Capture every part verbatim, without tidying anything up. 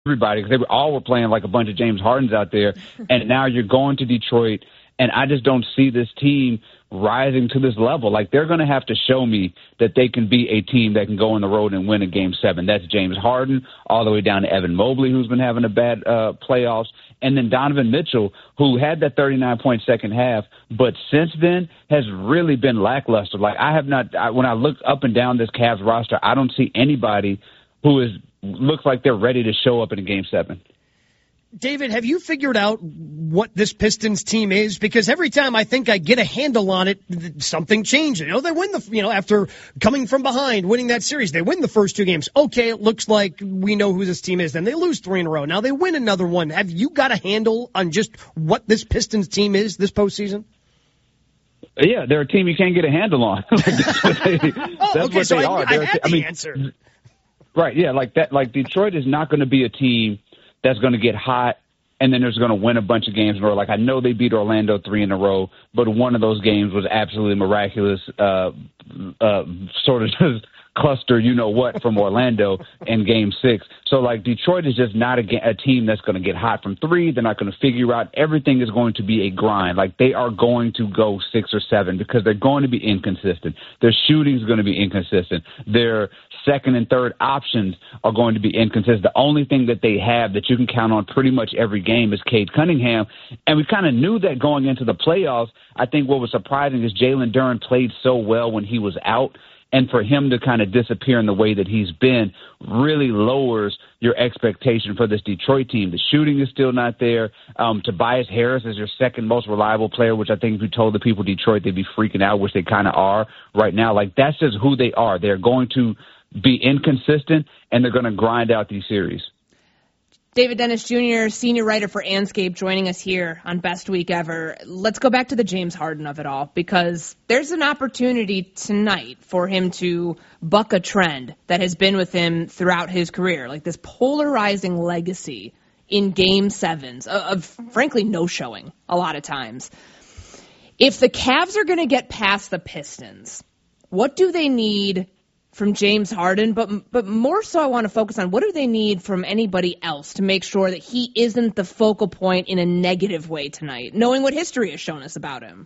everybody, because they were, all were playing like a bunch of James Hardens out there. And now you're going to Detroit, and I just don't see this team rising to this level. Like, they're going to have to show me that they can be a team that can go on the road and win a game seven. That's James Harden, all the way down to Evan Mobley, who's been having a bad uh, playoffs, and then Donovan Mitchell, who had that thirty-nine point second half, but since then has really been lackluster. Like, I have not, I, when I look up and down this Cavs roster, I don't see anybody who is looks like they're ready to show up in a game seven. David, have you figured out what this Pistons team is? Because every time I think I get a handle on it, something changes. You know, they win the, you know, after coming from behind, winning that series, they win the first two games. Okay, it looks like we know who this team is. Then they lose three in a row. Now they win another one. Have you got a handle on just what this Pistons team is this postseason? Yeah, they're a team you can't get a handle on. Like, that's what they, oh, that's okay, what so they I, are. I They're, had the I mean, answer. Right, yeah, like that. Like Detroit is not going to be a team that's going to get hot and then there's going to win a bunch of games in a row. Like, I know they beat Orlando three in a row, but one of those games was absolutely miraculous, uh, uh, sort of just cluster, you know what, from Orlando in game six. So, like, Detroit is just not a, a team that's going to get hot from three. They're not going to figure out. Everything is going to be a grind. Like, they are going to go six or seven because they're going to be inconsistent. Their shooting is going to be inconsistent. Their second and third options are going to be inconsistent. The only thing that they have that you can count on pretty much every game is Cade Cunningham. And we kind of knew that going into the playoffs. I think what was surprising is Jalen Duren played so well when he was out. And for him to kind of disappear in the way that he's been really lowers your expectation for this Detroit team. The shooting is still not there. Um, Tobias Harris is your second most reliable player, which I think if you told the people Detroit, they'd be freaking out, which they kind of are right now. Like, that's just who they are. They're going to be inconsistent, and they're going to grind out these series. David Dennis Junior, senior writer for Anscape, joining us here on Best Week Ever. Let's go back to the James Harden of it all, because there's an opportunity tonight for him to buck a trend that has been with him throughout his career, like this polarizing legacy in game sevens of, of frankly, no showing a lot of times. If the Cavs are going to get past the Pistons, what do they need from James Harden, but but more so I want to focus on what do they need from anybody else to make sure that he isn't the focal point in a negative way tonight, knowing what history has shown us about him?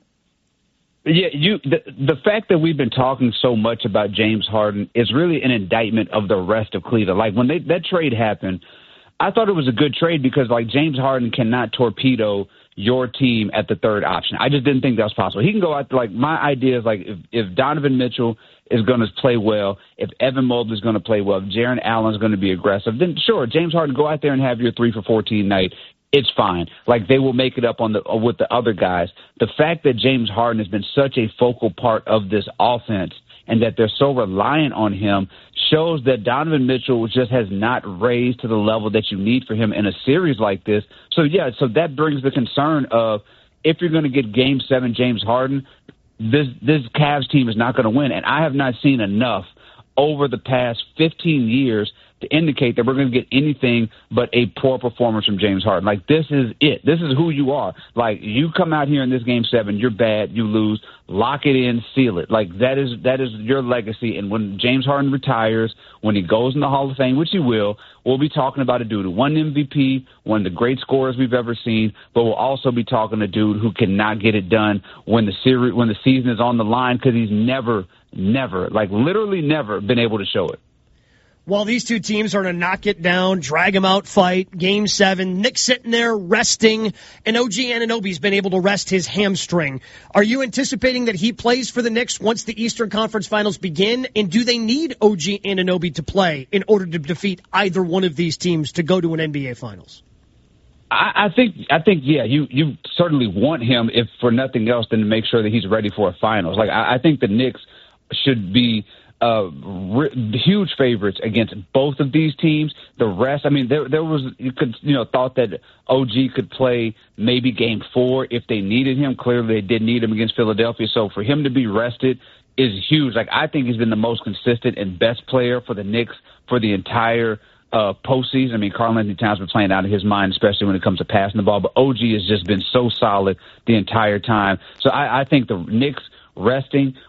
Yeah, you the, the fact that we've been talking so much about James Harden is really an indictment of the rest of Cleveland. Like, when they, that trade happened, I thought it was a good trade because, like, James Harden cannot torpedo your team at the third option. I just didn't think that was possible. He can go out, like, my idea is, like, if, if Donovan Mitchell is going to play well, if Evan Mobley is going to play well, if Jaren Allen is going to be aggressive, then sure, James Harden, go out there and have your three for fourteen night. It's fine. Like, they will make it up on the with the other guys. The fact that James Harden has been such a focal part of this offense and that they're so reliant on him shows that Donovan Mitchell just has not raised to the level that you need for him in a series like this. So, yeah, so that brings the concern of if you're going to get game seven James Harden, this this Cavs team is not going to win. And I have not seen enough over the past fifteen years to indicate that we're going to get anything but a poor performance from James Harden. Like, this is it. This is who you are. Like, you come out here in this game seven, you're bad, you lose, lock it in, seal it. Like, that is that is your legacy. And when James Harden retires, when he goes in the Hall of Fame, which he will, we'll be talking about a dude who won M V P, one of the great scorers we've ever seen, but we'll also be talking a dude who cannot get it done when the series, when the season is on the line, because he's never, never, like literally never been able to show it. While these two teams are going to knock it down, drag them out fight, game seven, Nick's sitting there resting, and O G Anunoby's been able to rest his hamstring. Are you anticipating that he plays for the Knicks once the Eastern Conference Finals begin? And do they need O G Anunoby to play in order to defeat either one of these teams to go to an N B A Finals? I, I think, I think, yeah, you, you certainly want him, if for nothing else, than to make sure that he's ready for a finals. Like, I, I think the Knicks should be Uh, re- huge favorites against both of these teams. The rest, I mean, there there was you could you know thought that O G could play maybe game four if they needed him. Clearly, they did need him against Philadelphia. So for him to be rested is huge. Like, I think he's been the most consistent and best player for the Knicks for the entire uh, postseason. I mean, Karl-Anthony Towns been playing out of his mind, especially when it comes to passing the ball. But O G has just been so solid the entire time. So I, I think the Knicks resting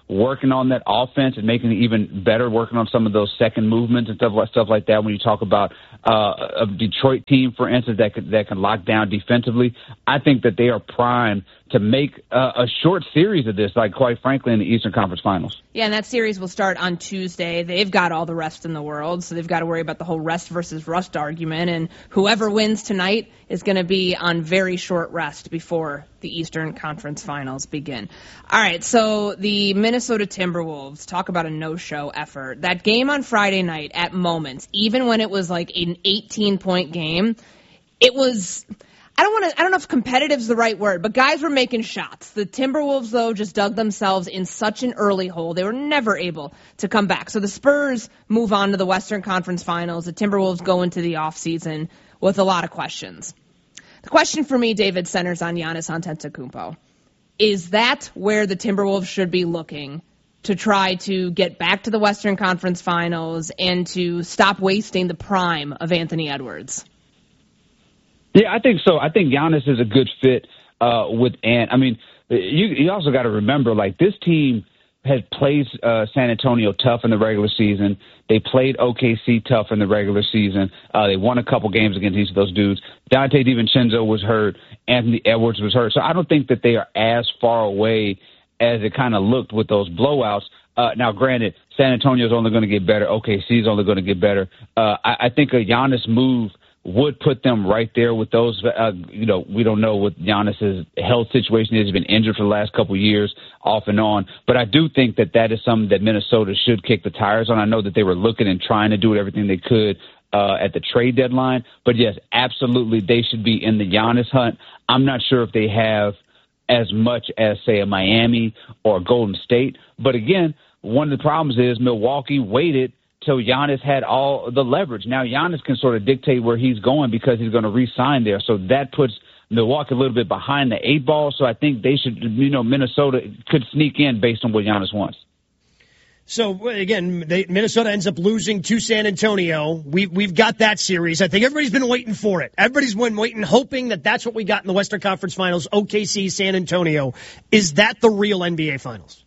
working on that offense and making it even better, working on some of those second movements and stuff like stuff like that. When you talk about uh, a Detroit team, for instance, that could, that can lock down defensively, I think that they are primed to make uh, a short series of this, like quite frankly, in the Eastern Conference Finals. Yeah, and that series will start on Tuesday. They've got all the rest in the world, so they've got to worry about the whole rest versus rust argument. And whoever wins tonight is going to be on very short rest before the Eastern Conference Finals begin. All right, so the Minnesota Timberwolves, talk about a no-show effort. That game on Friday night, at moments, even when it was like an eighteen-point game, it was... I don't want to, I don't know if competitive is the right word, but guys were making shots. The Timberwolves, though, just dug themselves in such an early hole. They were never able to come back. So the Spurs move on to the Western Conference Finals. The Timberwolves go into the offseason with a lot of questions. The question for me, David, centers on Giannis Antetokounmpo. Is that where the Timberwolves should be looking to try to get back to the Western Conference Finals and to stop wasting the prime of Anthony Edwards? Yeah, I think so. I think Giannis is a good fit uh, with Ant. I mean, you, you also got to remember, like, this team has played uh, San Antonio tough in the regular season. They played O K C tough in the regular season. Uh, they won a couple games against each of those dudes. Dante DiVincenzo was hurt. Anthony Edwards was hurt. So I don't think that they are as far away as it kind of looked with those blowouts. Uh, now, granted, San Antonio is only going to get better. O K C is only going to get better. Uh, I, I think a Giannis move would put them right there with those. Uh, you know, we don't know what Giannis's health situation is. He's been injured for the last couple of years, off and on. But I do think that that is something that Minnesota should kick the tires on. I know that they were looking and trying to do everything they could uh, at the trade deadline. But, yes, absolutely, they should be in the Giannis hunt. I'm not sure if they have as much as, say, a Miami or a Golden State. But, again, one of the problems is Milwaukee waited till Giannis had all the leverage. Now Giannis can sort of dictate where he's going because he's going to re-sign there. So that puts Milwaukee a little bit behind the eight ball. So I think they should, you know, Minnesota could sneak in based on what Giannis wants. So, again, they, Minnesota ends up losing to San Antonio. We, we've got that series. I think everybody's been waiting for it. Everybody's been waiting, hoping that that's what we got in the Western Conference Finals, O K C, San Antonio. Is that the real N B A Finals?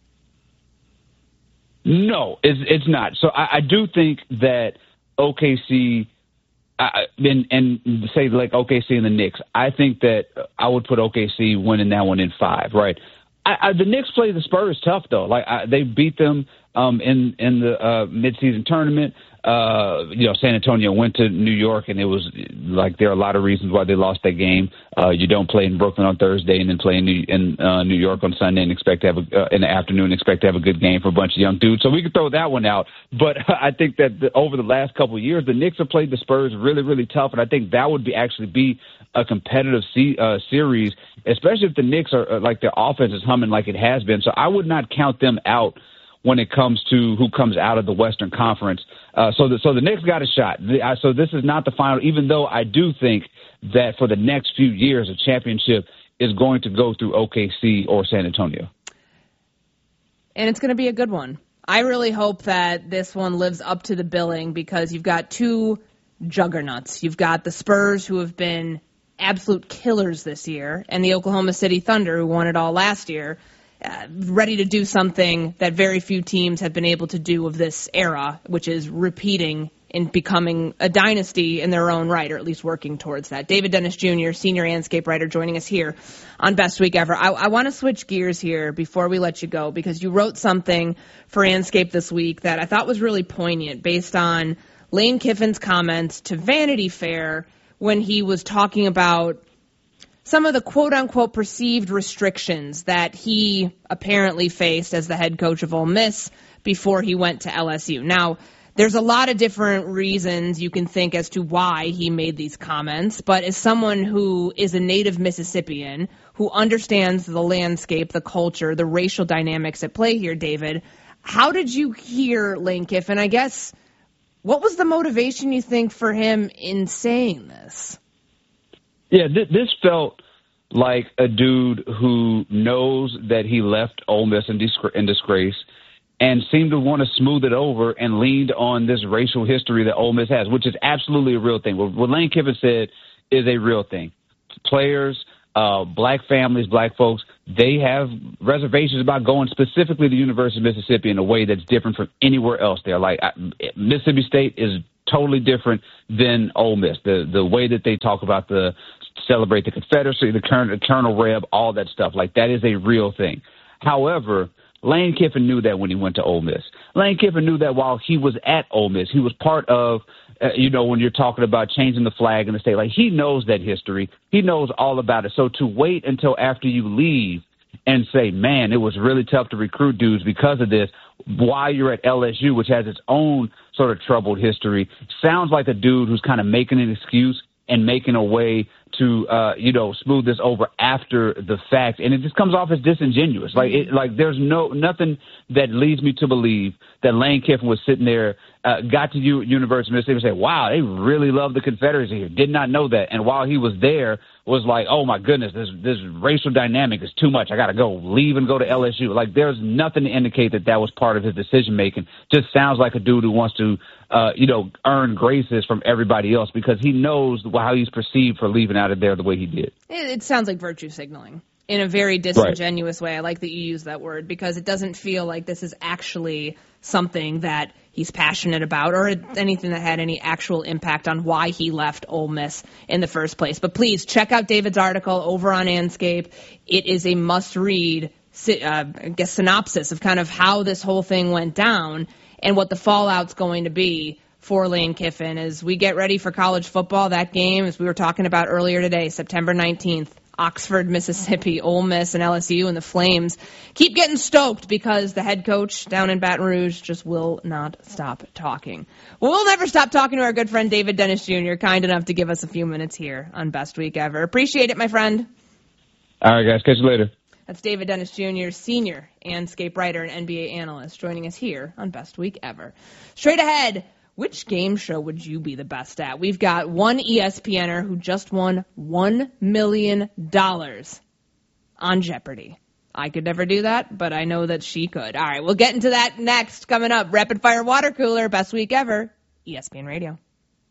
No, it's it's not. So I, I do think that O K C I, and, and say like O K C and the Knicks, I think that I would put O K C winning that one in five, right? I, I, the Knicks play the Spurs tough, though. Like I, they beat them um, in in the uh, midseason tournament. Uh, you know, San Antonio went to New York, and it was like there are a lot of reasons why they lost that game. Uh, you don't play in Brooklyn on Thursday and then play in New, in, uh, New York on Sunday and expect to have a, uh, in the afternoon and expect to have a good game for a bunch of young dudes. So we could throw that one out. But I think that the, over the last couple of years, the Knicks have played the Spurs really, really tough, and I think that would be actually be a competitive se- uh, series, especially if the Knicks are uh, like their offense is humming like it has been. So I would not count them out when it comes to who comes out of the Western Conference. Uh, so, the, so the Knicks got a shot. The, uh, so this is not the final, even though I do think that for the next few years, a championship is going to go through O K C or San Antonio. And it's going to be a good one. I really hope that this one lives up to the billing because you've got two juggernauts. You've got the Spurs, who have been absolute killers this year, and the Oklahoma City Thunder, who won it all last year. Uh, ready to do something that very few teams have been able to do of this era, which is repeating and becoming a dynasty in their own right, or at least working towards that. David Dennis Junior, senior Anscape writer, joining us here on Best Week Ever. I, I want to switch gears here before we let you go, because you wrote something for Anscape this week that I thought was really poignant based on Lane Kiffin's comments to Vanity Fair when he was talking about some of the quote-unquote perceived restrictions that he apparently faced as the head coach of Ole Miss before he went to L S U. Now, there's a lot of different reasons you can think as to why he made these comments, but as someone who is a native Mississippian, who understands the landscape, the culture, the racial dynamics at play here, David, how did you hear Lane Kiffin? I guess, what was the motivation, you think, for him in saying this? Yeah, th- this felt like a dude who knows that he left Ole Miss in, disgra- in disgrace and seemed to want to smooth it over and leaned on this racial history that Ole Miss has, which is absolutely a real thing. What, what Lane Kiffin said is a real thing. Players, uh, black families, black folks, they have reservations about going specifically to the University of Mississippi in a way that's different from anywhere else there. Like I, Mississippi State is totally different than Ole Miss. The the way that they talk about the celebrate the Confederacy, the Colonel Reb, all that stuff, like that is a real thing. However, Lane Kiffin knew that when he went to Ole Miss. Lane Kiffin knew that while he was at Ole Miss, he was part of, uh, you know, when you're talking about changing the flag in the state, like he knows that history. He knows all about it. So to wait until after you leave and say, man, it was really tough to recruit dudes because of this, while you're at L S U, which has its own sort of troubled history, sounds like a dude who's kind of making an excuse and making a way to, uh, you know, smooth this over after the fact. And it just comes off as disingenuous. Like, it, like there's no nothing that leads me to believe that Lane Kiffin was sitting there, uh, got to U- University of Mississippi and say, wow, they really love the Confederacy here. Did not know that. And while he was there, was like, oh, my goodness, this this racial dynamic is too much. I got to go leave and go to L S U. Like, there's nothing to indicate that that was part of his decision-making. Just sounds like a dude who wants to, uh, you know, earn graces from everybody else because he knows how he's perceived for leaving out of there the way he did. It, it sounds like virtue signaling in a very disingenuous right. way. I like that you use that word because it doesn't feel like this is actually something that he's passionate about or anything that had any actual impact on why he left Ole Miss in the first place. But please check out David's article over on Anscape. It is a must-read, uh, I guess, synopsis of kind of how this whole thing went down and what the fallout's going to be for Lane Kiffin as we get ready for college football. That game, as we were talking about earlier today, September nineteenth, Oxford, Mississippi, Ole Miss, and L S U and the Flames keep getting stoked because the head coach down in Baton Rouge just will not stop talking. Well, we'll never stop talking to our good friend David Dennis Junior, kind enough to give us a few minutes here on Best Week Ever. Appreciate it, my friend. All right, guys. Catch you later. That's David Dennis Junior, senior Anscape writer and N B A analyst, joining us here on Best Week Ever. Straight ahead, which game show would you be the best at? We've got one E S P N er who just won one million dollars on Jeopardy. I could never do that, but I know that she could. All right, we'll get into that next. Coming up, Rapid Fire Water Cooler, Best Week Ever, E S P N Radio.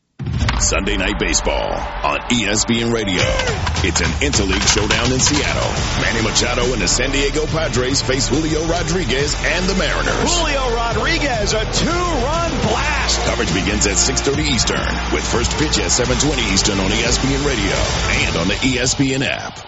Sunday Night Baseball on E S P N Radio. It's an interleague showdown in Seattle. Manny Machado and the San Diego Padres face Julio Rodriguez and the Mariners. Julio Rodriguez, a two-run blast. Coverage begins at six thirty Eastern with first pitch at seven twenty Eastern on E S P N Radio and on the E S P N app.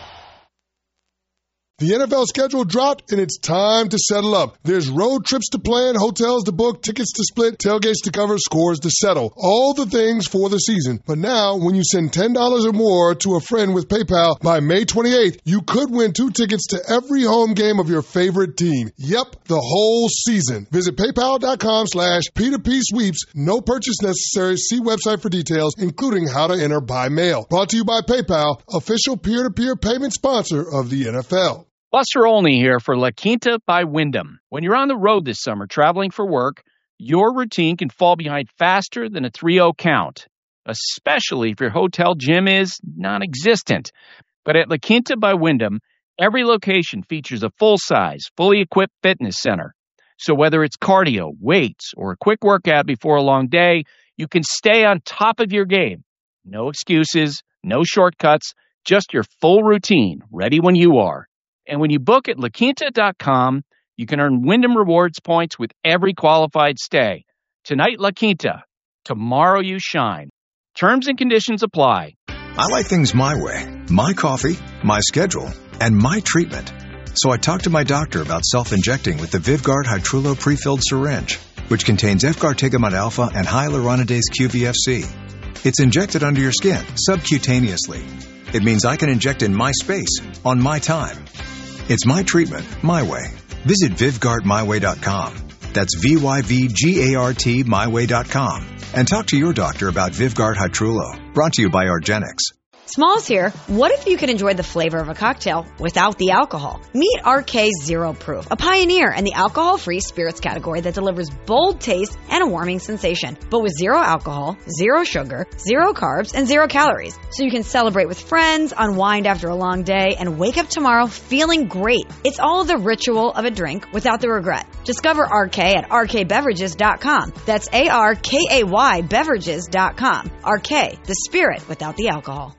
The N F L schedule dropped, and it's time to settle up. There's road trips to plan, hotels to book, tickets to split, tailgates to cover, scores to settle. All the things for the season. But now, when you send ten dollars or more to a friend with PayPal by May twenty-eighth, you could win two tickets to every home game of your favorite team. Yep, the whole season. Visit PayPal.com slash P2P sweeps. No purchase necessary. See website for details, including how to enter by mail. Brought to you by PayPal, official peer-to-peer payment sponsor of the N F L. Buster Olney here for La Quinta by Wyndham. When you're on the road this summer traveling for work, your routine can fall behind faster than a three oh count, especially if your hotel gym is non-existent. But at La Quinta by Wyndham, every location features a full-size, fully equipped fitness center. So whether it's cardio, weights, or a quick workout before a long day, you can stay on top of your game. No excuses, no shortcuts, just your full routine, ready when you are. And when you book at La Quinta dot com, you can earn Wyndham Rewards points with every qualified stay. Tonight, La Quinta. Tomorrow, you shine. Terms and conditions apply. I like things my way. My coffee, my schedule, and my treatment. So I talked to my doctor about self-injecting with the Vyvgart Hytrulo prefilled syringe, which contains F-Gartigimod alpha and hyaluronidase Q V F C. It's injected under your skin, subcutaneously. It means I can inject in my space, on my time. It's my treatment, my way. Visit Vyvgart My Way dot com. That's V Y V G A R T My Way dot com. And talk to your doctor about Vyvgart Hytrulo. Brought to you by argenx. Smalls here. What if you could enjoy the flavor of a cocktail without the alcohol? Meet R K Zero Proof, a pioneer in the alcohol-free spirits category that delivers bold taste and a warming sensation, but with zero alcohol, zero sugar, zero carbs, and zero calories. So you can celebrate with friends, unwind after a long day, and wake up tomorrow feeling great. It's all the ritual of a drink without the regret. Discover R K at R K beverages dot com. That's A R K A Y beverages dot com. R K, the spirit without the alcohol.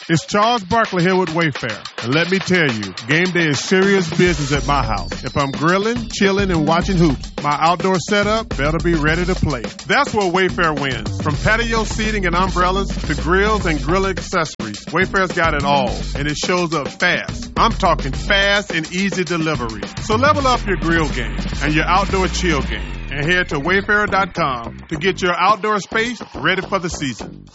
It's Charles Barkley here with Wayfair. And let me tell you, game day is serious business at my house. If I'm grilling, chilling, and watching hoops, my outdoor setup better be ready to play. That's where Wayfair wins. From patio seating and umbrellas to grills and grill accessories, Wayfair's got it all, and it shows up fast. I'm talking fast and easy delivery. So level up your grill game and your outdoor chill game, and head to wayfair dot com to get your outdoor space ready for the season.